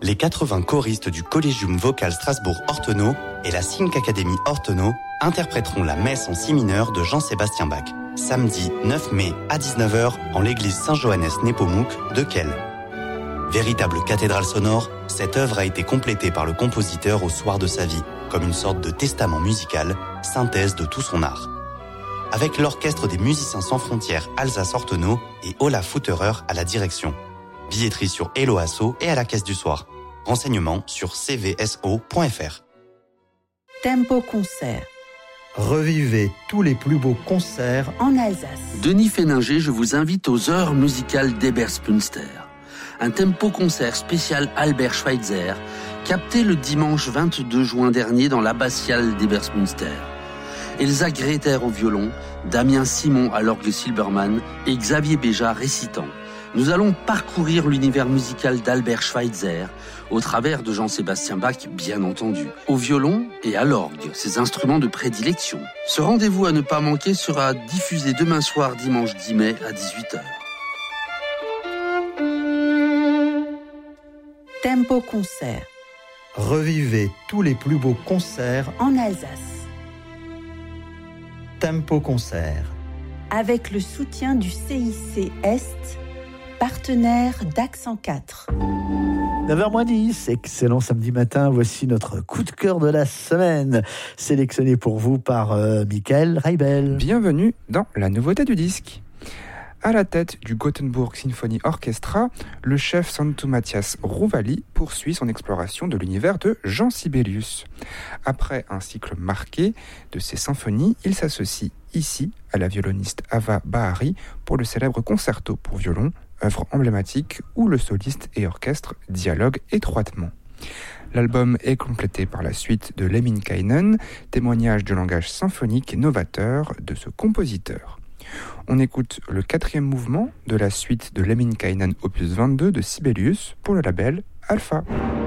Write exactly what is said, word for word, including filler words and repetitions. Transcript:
Les quatre-vingts choristes du Collegium Vocal Strasbourg-Ortenau et la Sync Academy Ortenau interpréteront la messe en si mineur de Jean-Sébastien Bach, samedi neuf mai à dix-neuf heures en l'église Saint-Johannes Nepomuk de Kehl. Véritable cathédrale sonore, cette œuvre a été complétée par le compositeur au soir de sa vie, comme une sorte de testament musical, synthèse de tout son art. Avec l'orchestre des musiciens sans frontières Alsace-Ortenau et Olaf Futterer à la direction. Billetterie sur Hello Asso et à la caisse du soir. Renseignements sur c v s o point f r. Tempo Concert. Revivez tous les plus beaux concerts en Alsace. Denis Féninger, je vous invite aux heures musicales d'Eberspunster. Un tempo concert spécial Albert Schweitzer, capté le dimanche vingt-deux juin dernier dans l'abbatiale d'Eberspunster. Elsa Greta au violon, Damien Simon à l'orgue Silbermann et Xavier Béja récitant. Nous allons parcourir l'univers musical d'Albert Schweitzer, au travers de Jean-Sébastien Bach, bien entendu, au violon et à l'orgue, ses instruments de prédilection. Ce rendez-vous à ne pas manquer sera diffusé demain soir, dimanche dix mai, à dix-huit heures. Tempo Concert. Revivez tous les plus beaux concerts en Alsace. Tempo Concert. Avec le soutien du C I C Est, partenaire d'Accent quatre. neuf heures moins dix, excellent samedi matin, voici notre coup de cœur de la semaine, sélectionné pour vous par euh, Michael Reibel. Bienvenue dans la nouveauté du disque. À la tête du Gothenburg Symphony Orchestra, le chef Santu Matthias Rouvali poursuit son exploration de l'univers de Jean Sibelius. Après un cycle marqué de ses symphonies, il s'associe ici à la violoniste Ava Bahari pour le célèbre concerto pour violon, œuvre emblématique où le soliste et orchestre dialoguent étroitement. L'album est complété par la suite de Lemminkäinen, témoignage du langage symphonique novateur de ce compositeur. On écoute le quatrième mouvement de la suite de Lemminkäinen opus vingt-deux de Sibelius pour le label Alpha.